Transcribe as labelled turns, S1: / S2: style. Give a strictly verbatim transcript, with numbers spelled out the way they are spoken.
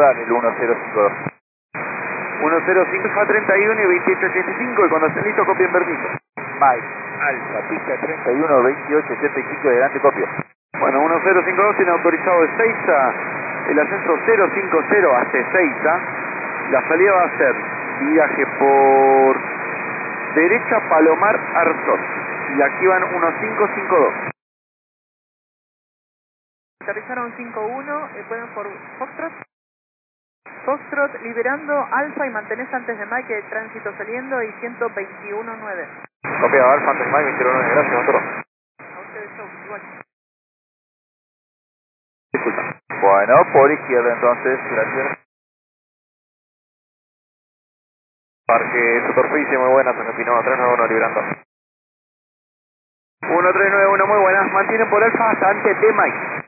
S1: dale el uno cero cinco dos.
S2: uno cero cinco Alfa treinta y uno y veintiocho ochenta y cinco y cuando estén listos copien vertical.
S1: Mike, Alfa, pista treinta y uno, veintiocho ochenta y cinco, adelante copio.
S2: Bueno, uno cero cinco dos tiene autorizado de Ezeiza el ascenso cero cinco cero hasta Ezeiza. La salida va a ser viaje por derecha Palomar Arzón. Y aquí van uno cinco cinco dos.
S3: Aterrizaron cinco uno, eh, pueden por Foxtrot. Foxtrot liberando Alfa y mantenés antes de Mike el tránsito saliendo y ciento veintiuno nueve.
S1: Copiado, Alfa, antes Mike, veintiuno nueve, gracias, motor.
S3: A ustedes, show, igual.
S1: Disculpa. Bueno, por izquierda entonces, gracias. Parque Superficie, muy buena, se me pinó, tres nueve uno liberando.
S2: uno tres nueve uno, muy buenas. Mantienen por Alfa hasta antes de Mike.